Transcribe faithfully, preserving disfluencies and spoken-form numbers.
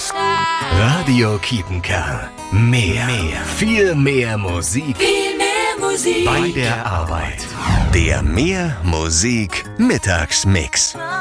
Radio Kiepenkerl. Mehr. Mehr. Viel mehr Musik. Viel mehr Musik. Bei der Arbeit. Der Mehr Musik Mittagsmix.